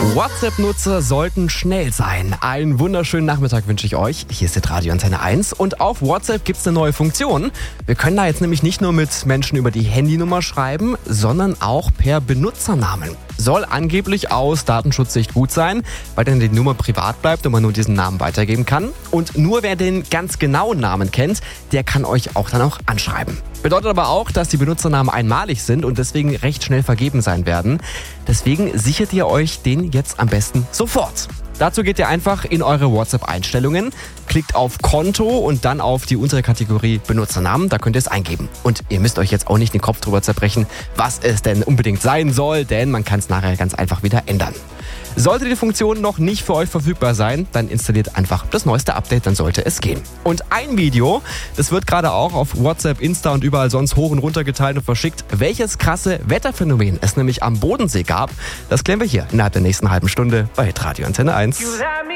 WhatsApp-Nutzer sollten schnell sein. Einen wunderschönen Nachmittag wünsche ich euch. Hier ist Radio Antenne 1 und auf WhatsApp gibt es eine neue Funktion. Wir können da jetzt nämlich nicht nur mit Menschen über die Handynummer schreiben, sondern auch per Benutzernamen. Soll angeblich aus Datenschutzsicht gut sein, weil dann die Nummer privat bleibt und man nur diesen Namen weitergeben kann. Und nur wer den ganz genauen Namen kennt, der kann euch auch dann auch anschreiben. Bedeutet aber auch, dass die Benutzernamen einmalig sind und deswegen recht schnell vergeben sein werden. Deswegen sichert ihr euch den jetzt am besten sofort. Dazu geht ihr einfach in eure WhatsApp-Einstellungen, klickt auf Konto und dann auf die untere Kategorie Benutzernamen, da könnt ihr es eingeben. Und ihr müsst euch jetzt auch nicht den Kopf drüber zerbrechen, was es denn unbedingt sein soll, denn man kann es nachher ganz einfach wieder ändern. Sollte die Funktion noch nicht für euch verfügbar sein, dann installiert einfach das neueste Update, dann sollte es gehen. Und ein Video, das wird gerade auch auf WhatsApp, Insta und überall sonst hoch und runter geteilt und verschickt. Welches krasse Wetterphänomen es nämlich am Bodensee gab, das klären wir hier innerhalb der nächsten halben Stunde bei Radio Antenne 1.